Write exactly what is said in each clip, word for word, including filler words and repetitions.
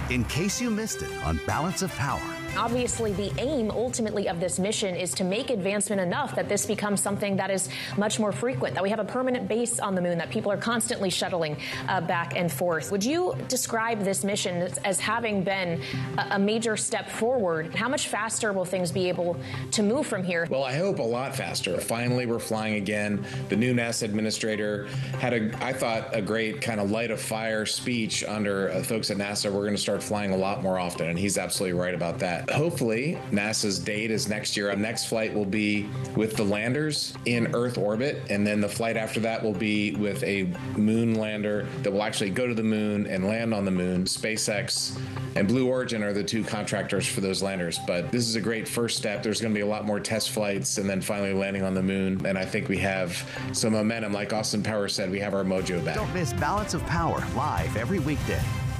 In case you missed it on Balance of Power. Obviously, the aim ultimately of this mission is to make advancement enough that this becomes something that is much more frequent, that we have a permanent base on the moon, that people are constantly shuttling uh, back and forth. Would you describe this mission as, as having been a, a major step forward? How much faster will things be able to move from here? Well, I hope a lot faster. Finally, we're flying again. The new NASA administrator had, a, I thought, a great kind of light of fire speech under uh, folks at NASA. We're going to start flying a lot more often, and he's absolutely right about that. Hopefully, NASA's date is next year. Our next flight will be with the landers in Earth orbit, and then the flight after that will be with a moon lander that will actually go to the moon and land on the moon. SpaceX and Blue Origin are the two contractors for those landers, but this is a great first step. There's going to be a lot more test flights and then finally landing on the moon, and I think we have some momentum. Like Austin Powers said, we have our mojo back. Don't miss Balance of Power live every weekday.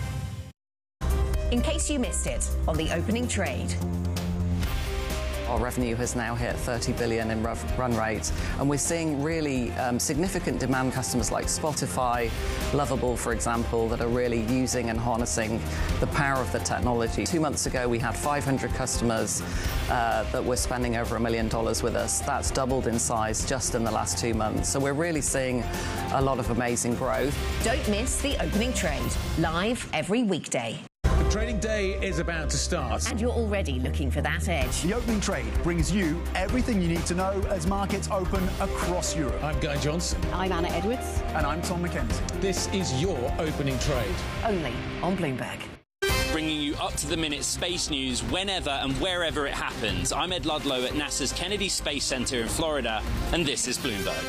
In case you missed it on the opening trade. Our revenue has now hit thirty billion in run rate, and we're seeing really um, significant demand. Customers like Spotify, Lovable, for example, that are really using and harnessing the power of the technology. Two months ago, we had five hundred customers uh, that were spending over a million dollars with us. That's doubled in size just in the last two months. So we're really seeing a lot of amazing growth. Don't miss the opening trade, live every weekday. Trading day is about to start. And you're already looking for that edge. The opening trade brings you everything you need to know as markets open across Europe. I'm Guy Johnson. I'm Anna Edwards. And I'm Tom McKenzie. This is your opening trade. Only on Bloomberg. Bringing you up-to-the-minute space news whenever and wherever it happens. I'm Ed Ludlow at NASA's Kennedy Space Center in Florida, and this is Bloomberg.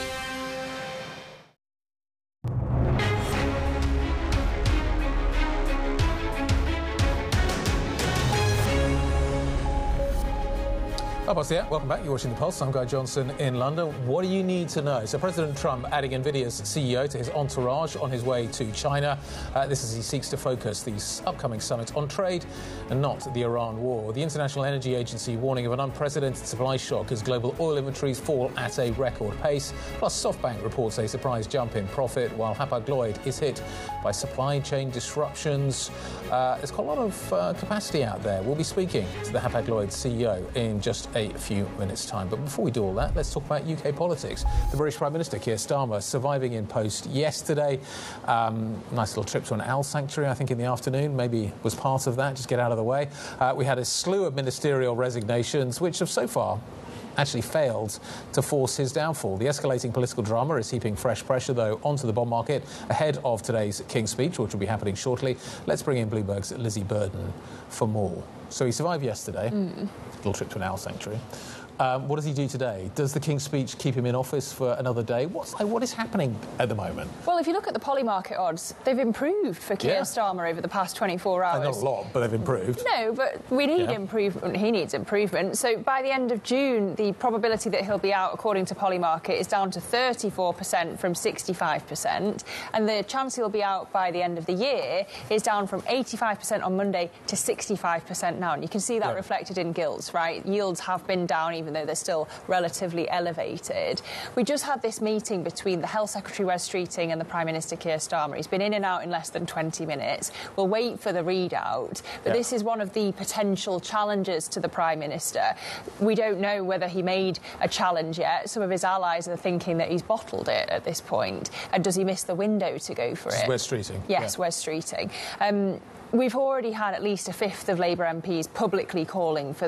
Hi, boss, yeah. Welcome back. You're watching The Pulse. I'm Guy Johnson in London. What do you need to know? So President Trump adding NVIDIA's C E O to his entourage on his way to China. Uh, this as he seeks to focus these upcoming summits on trade and not the Iran war. The International Energy Agency warning of an unprecedented supply shock as global oil inventories fall at a record pace. Plus, SoftBank reports a surprise jump in profit, while Hapag-Lloyd is hit by supply chain disruptions. Uh, there's quite a lot of uh, capacity out there. We'll be speaking to the Hapag-Lloyd C E O in just a few minutes' time. But before we do all that, let's talk about U K politics. The British Prime Minister, Keir Starmer, surviving in post yesterday. Um, nice little trip to an owl sanctuary, I think, in the afternoon. Maybe was part of that, just get out of the way. Uh, we had a slew of ministerial resignations, which have so far actually failed to force his downfall. The escalating political drama is heaping fresh pressure, though, onto the bond market ahead of today's King's Speech, which will be happening shortly. Let's bring in Bloomberg's Lizzie Burden for more. So he survived yesterday, mm. little trip to an owl sanctuary. Um, what does he do today? Does the King's Speech keep him in office for another day? What's, what is happening at the moment? Well, if you look at the Polymarket odds, they've improved for Keir yeah. Starmer over the past twenty-four hours. Not a lot, but they've improved. No, but we need yeah. improvement. He needs improvement. So by the end of June, the probability that he'll be out, according to Polymarket, is down to thirty-four percent from sixty-five percent. And the chance he'll be out by the end of the year is down from eighty-five percent on Monday to sixty-five percent now. And you can see that yeah. reflected in gilts, right? Yields have been down, even though they're still relatively elevated. We just had this meeting between the Health Secretary Wes Streeting and the Prime Minister Keir Starmer. He's been in and out in less than twenty minutes. We'll wait for the readout, but yeah. this is one of the potential challenges to the Prime Minister. We don't know whether he made a challenge yet. Some of his allies are thinking that he's bottled it at this point. And does he miss the window to go for it? Wes Streeting. Yes, yeah. Wes Streeting. Um, We've already had at least a fifth of Labour M Ps publicly calling for